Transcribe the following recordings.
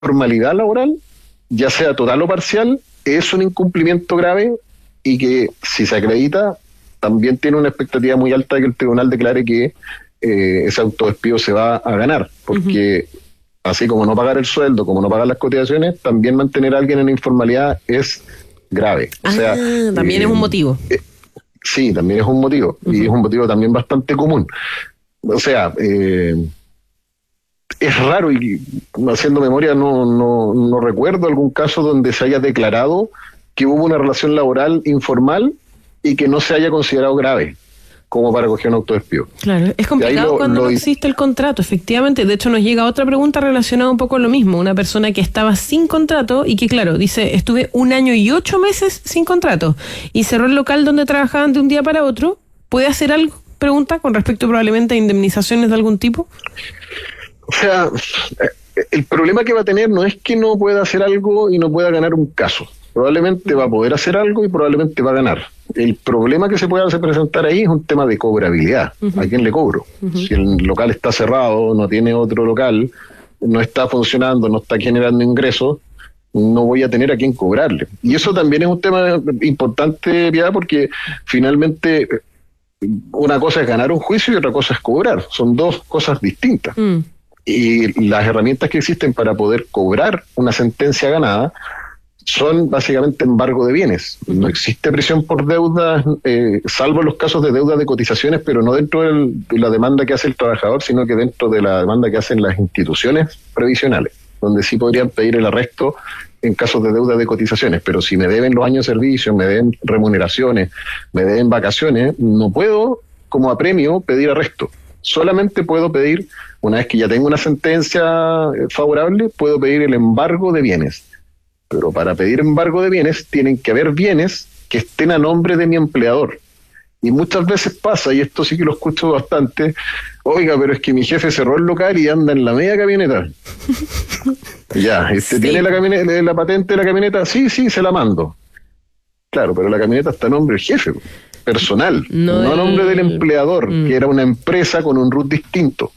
informalidad laboral, ya sea total o parcial, es un incumplimiento grave y que si se acredita, también tiene una expectativa muy alta de que el tribunal declare que ese autodespido se va a ganar, porque así como no pagar el sueldo, como no pagar las cotizaciones, también mantener a alguien en informalidad es grave. O sea, también es un motivo. Sí, también es un motivo, y es un motivo también bastante común. O sea, es raro, y haciendo memoria no recuerdo algún caso donde se haya declarado que hubo una relación laboral informal y que no se haya considerado grave como para coger un autodespido. Claro, es complicado cuando no existe el contrato, efectivamente. De hecho, nos llega otra pregunta relacionada un poco a lo mismo. Una persona que estaba sin contrato y que, claro, dice, estuve 1 año y 8 meses sin contrato y cerró el local donde trabajaban de un día para otro. ¿Puede hacer algo? Pregunta, con respecto probablemente a indemnizaciones de algún tipo. O sea, el problema que va a tener no es que no pueda hacer algo y no pueda ganar un caso. Probablemente va a poder hacer algo y probablemente va a ganar. El problema que se puede presentar ahí es un tema de cobrabilidad. ¿A quién le cobro? Si el local está cerrado, no tiene otro local, no está funcionando, no está generando ingresos, no voy a tener a quién cobrarle. Y eso también es un tema importante, Piedad, porque finalmente una cosa es ganar un juicio y otra cosa es cobrar. Son dos cosas distintas. Y las herramientas que existen para poder cobrar una sentencia ganada son básicamente embargo de bienes. No existe prisión por deudas, salvo en los casos de deudas de cotizaciones, pero no dentro de la demanda que hace el trabajador, sino que dentro de la demanda que hacen las instituciones previsionales, donde sí podrían pedir el arresto en casos de deudas de cotizaciones. Pero si me deben los años de servicio, me deben remuneraciones, me deben vacaciones, no puedo, como apremio, pedir arresto. Solamente puedo pedir, una vez que ya tengo una sentencia favorable, puedo pedir el embargo de bienes. Pero para pedir embargo de bienes tienen que haber bienes que estén a nombre de mi empleador. Y muchas veces pasa, y esto sí que lo escucho bastante, oiga, pero es que mi jefe cerró el local y anda en la media camioneta. Ya, Sí. ¿tiene la patente de la camioneta? Sí, se la mando. Claro, pero la camioneta está a nombre del jefe, personal, no a nombre del empleador, que era una empresa con un RUT distinto.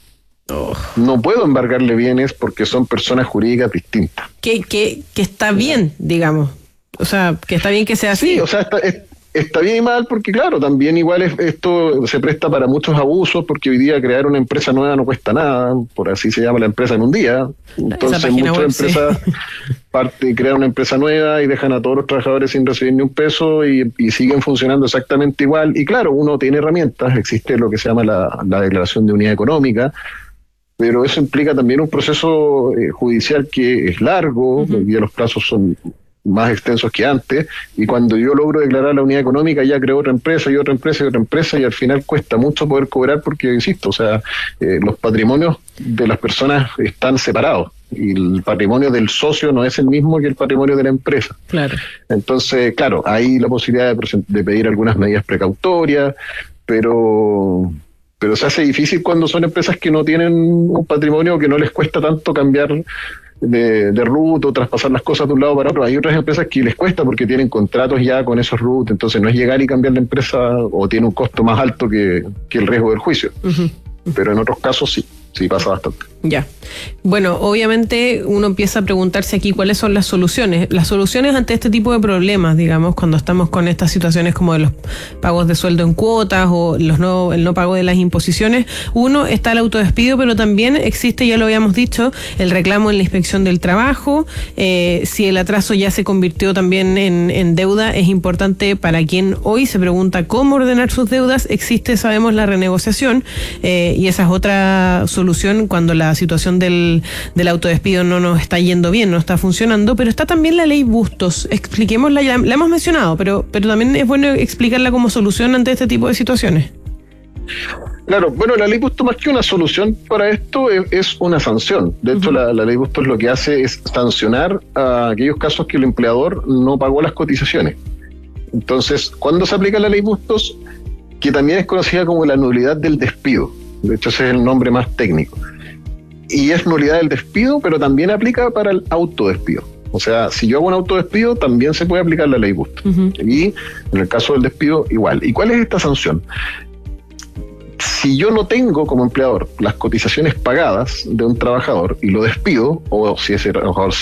No puedo embargarle bienes porque son personas jurídicas distintas. Que está bien, digamos. O sea, que está bien que sea así. Sí, o sea, está bien y mal porque, claro, también igual esto se presta para muchos abusos, porque hoy día crear una empresa nueva no cuesta nada, por así se llama la empresa en un día. Entonces muchas empresas crean una empresa nueva y dejan a todos los trabajadores sin recibir ni un peso y siguen funcionando exactamente igual. Y claro, uno tiene herramientas, existe lo que se llama la declaración de unidad económica, pero eso implica también un proceso judicial que es largo, hoy día los plazos son más extensos que antes, y cuando yo logro declarar la unidad económica ya creo otra empresa y otra empresa y otra empresa, y al final cuesta mucho poder cobrar porque, insisto, o sea, los patrimonios de las personas están separados y el patrimonio del socio no es el mismo que el patrimonio de la empresa. Claro. Entonces, claro, hay la posibilidad de pedir algunas medidas precautorias, pero se hace difícil cuando son empresas que no tienen un patrimonio, que no les cuesta tanto cambiar de root o traspasar las cosas de un lado para otro. Hay otras empresas que les cuesta porque tienen contratos ya con esos root, entonces no es llegar y cambiar la empresa, o tiene un costo más alto que el riesgo del juicio. Pero en otros casos sí pasa bastante. Ya. Bueno, obviamente uno empieza a preguntarse aquí cuáles son las soluciones. Las soluciones ante este tipo de problemas, digamos, cuando estamos con estas situaciones como de los pagos de sueldo en cuotas o el no pago de las imposiciones. Uno, está el autodespido, pero también existe, ya lo habíamos dicho, el reclamo en la inspección del trabajo. Si el atraso ya se convirtió también en deuda, es importante para quien hoy se pregunta cómo ordenar sus deudas. Existe, sabemos, la renegociación, y esa es otra solución cuando la situación del autodespido no nos está yendo bien, no está funcionando. Pero está también la ley Bustos. Expliquémosla, ya la hemos mencionado, pero también es bueno explicarla como solución ante este tipo de situaciones. Claro, bueno, la ley Bustos, más que una solución para esto, es una sanción. De hecho, la ley Bustos lo que hace es sancionar a aquellos casos que el empleador no pagó las cotizaciones. Entonces, ¿cuándo se aplica la ley Bustos? Que también es conocida como la nulidad del despido. De hecho, ese es el nombre más técnico. Y es nulidad del despido, pero también aplica para el autodespido. O sea, si yo hago un autodespido, también se puede aplicar la ley Bustos. Y en el caso del despido, igual. ¿Y cuál es esta sanción? si yo no tengo como empleador las cotizaciones pagadas de un trabajador y lo despido, o si ese trabajador